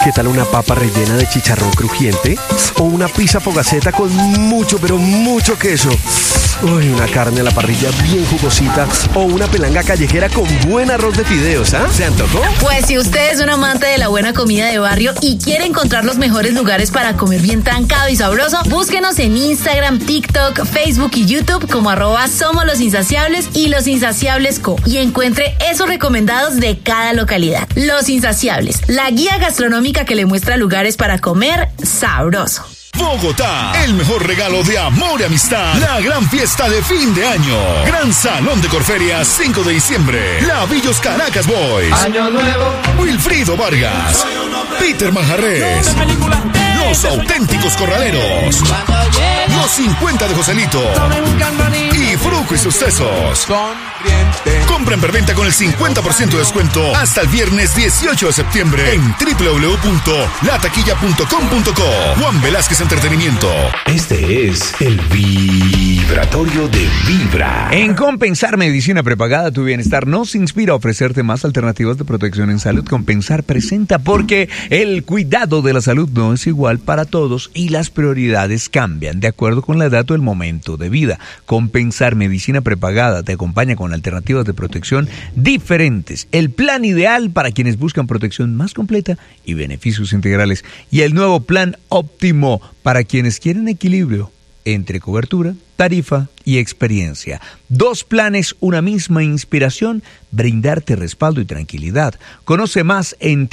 ¿Qué tal una papa rellena de chicharrón crujiente? ¿O una pizza fogaceta con mucho, pero mucho queso? Uy, una carne a la parrilla bien jugosita. O una pelanga callejera con buen arroz de fideos, ¿ah? ¿Se antojó? Pues si usted es un amante de la buena comida de barrio y quiere encontrar los mejores lugares para comer bien trancado y sabroso, búsquenos en Instagram, TikTok, Facebook y YouTube como @SomosLosInsaciables y Los Insaciables Co. Y encuentre esos recomendados de cada localidad. Los Insaciables, la guía gastronómica que le muestra lugares para comer sabroso. Bogotá, el mejor regalo de amor y amistad. La gran fiesta de fin de año. Gran Salón de Corferias, 5 de diciembre. Lavillos Caracas Boys. Año nuevo. Wilfrido Vargas. Peter Manjarrés. Los Auténticos Corraleros. Los 50 de Joselito. Y Fruco y sus Sesos. Compra en preventa con el 50% de descuento hasta el viernes 18 de septiembre en www.lataquilla.com.co. Juan Velázquez Entretenimiento. Este es el Vibratorio de Vibra. En Compensar Medicina Prepagada, tu bienestar nos inspira a ofrecerte más alternativas de protección en salud. Compensar presenta porque el cuidado de la salud no es igual para todos y las prioridades cambian de acuerdo con la edad o el momento de vida. Compensar Medicina Prepagada te acompaña con alternativas de protección diferentes. El plan ideal para quienes buscan protección más completa y beneficios integrales. Y el nuevo plan óptimo para quienes quieren equilibrio entre cobertura, tarifa y experiencia. 2 planes, una misma inspiración, brindarte respaldo y tranquilidad. Conoce más en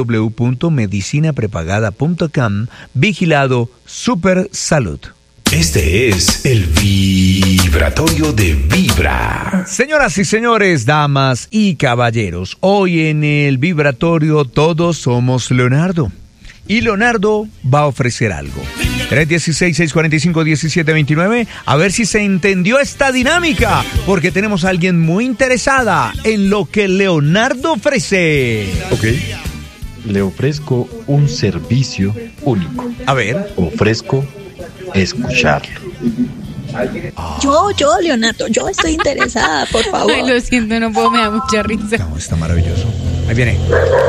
www.medicinaprepagada.com. Vigilado Super Salud. Este es el Vibratorio de Vibra. Señoras y señores, damas y caballeros, hoy en el Vibratorio todos somos Leonardo. Y Leonardo va a ofrecer algo. 316-645-1729. A ver si se entendió esta dinámica, porque tenemos a alguien muy interesada en lo que Leonardo ofrece. Ok. Le ofrezco un servicio único. A ver. Ofrezco escucharlo. Yo, Leonardo, yo estoy interesada, por favor. Ay, lo siento, no puedo, me da mucha risa. No, está maravilloso. Ahí viene.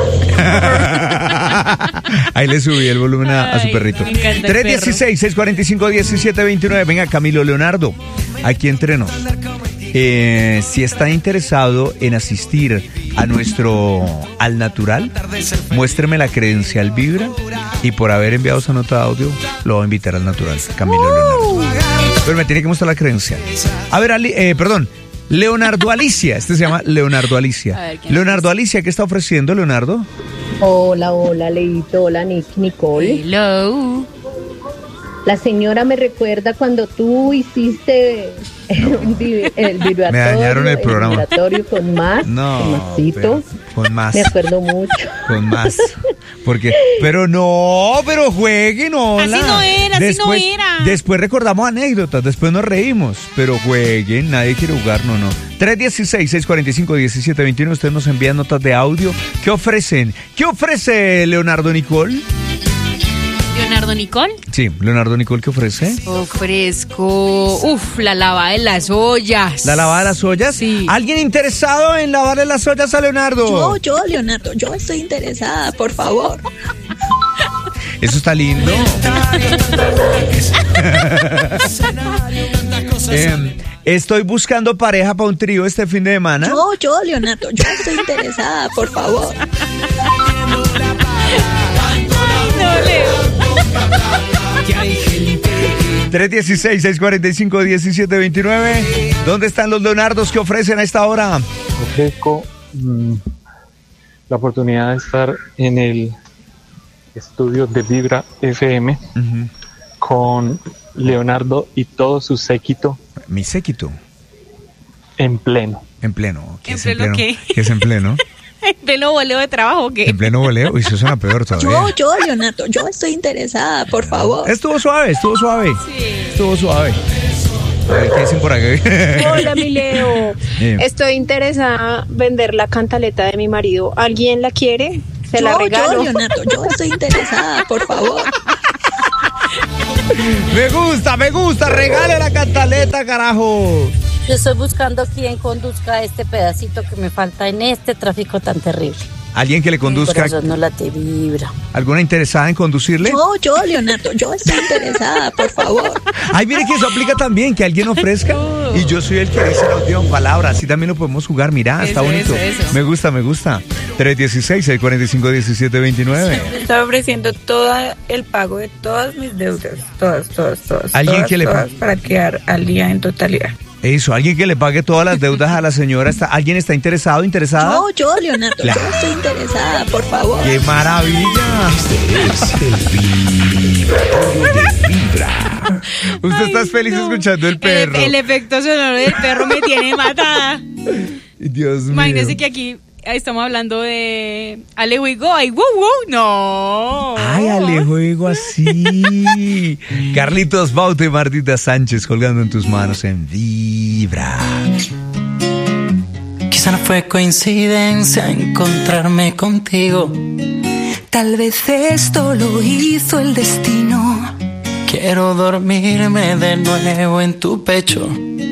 Ahí le subí el volumen a su perrito. 316-645-1729. Venga, Camilo Leonardo, aquí entre nos. Si está interesado en asistir a nuestro Al Natural, muéstreme la credencial Vibra y por haber enviado esa nota de audio lo voy a invitar al Natural, Camilo Leonardo. Pero me tiene que mostrar la credencial. A ver, Leonardo Alicia, este se llama Leonardo Alicia. Leonardo Alicia, ¿qué está ofreciendo Leonardo? Hola, Leito, hola, Nicole. Hello. La señora me recuerda cuando tú hiciste el vibratorio. Me dañaron el programa. El vibratorio con más. No, con másito. Con más. Me acuerdo mucho. Con más. Porque, pero jueguen, hola. Así no era. Después recordamos anécdotas, después nos reímos. Pero jueguen, nadie quiere jugar, no. 316-645-1729. Ustedes nos envían notas de audio. ¿Qué ofrecen? ¿Qué ofrece Leonardo Nicole? ¿Leonardo Nicole? Sí, Leonardo Nicole, ¿qué ofrece? Ofrezco, la lavada de las ollas. ¿La lavada de las ollas? Sí. ¿Alguien interesado en lavarle las ollas a Leonardo? Yo, Leonardo, yo estoy interesada, por favor. Eso está lindo. Estoy buscando pareja para un trío este fin de semana. Yo, Leonardo, yo estoy interesada, por favor. No, Leo. 316-645-1729. ¿Dónde están los Leonardos que ofrecen a esta hora? Ofrezco la oportunidad de estar en el estudio de Vibra FM con Leonardo y todo su séquito. ¿Mi séquito? En pleno. ¿En pleno? ¿En pleno qué? ¿Qué es en pleno? ¿En pleno voleo de trabajo o qué? ¿En pleno voleo? Uy, eso suena peor todavía. Yo, Leonardo, yo estoy interesada, por favor. Estuvo suave. Sí. Estuvo suave. A ver, ¿qué dicen por aquí? Hola, mi Leo. Estoy interesada en vender la cantaleta de mi marido. ¿Alguien la quiere? Se la regalo. Yo, Leonardo, yo estoy interesada, por favor. Me gusta, regale la cantaleta, carajo. Yo estoy buscando quien conduzca este pedacito que me falta en este tráfico tan terrible. ¿Alguien que le conduzca? Mi corazón no late, vibra. ¿Alguna interesada en conducirle? Yo, Leonardo, yo estoy interesada, por favor. Ay, mire que eso aplica también, que alguien ofrezca y yo soy el que dice la última palabra. Así también lo podemos jugar. Mira, está bonito. Eso. Me gusta. 316-645-1729. Está ofreciendo todo el pago de todas mis deudas. Todas. ¿Alguien que le pague? Para quedar al día en totalidad. Eso, alguien que le pague todas las deudas a la señora. ¿Alguien está interesado, interesada? Yo, Leonardo, claro. Yo estoy interesada, por favor. ¡Qué maravilla! Este es el vibratorio de Vibra. Usted está feliz escuchando el perro. El efecto sonoro del perro me tiene matada. Dios mío. Imagínese que aquí estamos hablando de Alejuego. ¡Ay, wow! ¡No! ¡Ay, Alejuego así! Carlitos Baute y Martita Sánchez colgando en tus manos en Vibra. Quizá no fue coincidencia encontrarme contigo. Tal vez esto lo hizo el destino. Quiero dormirme de nuevo en tu pecho.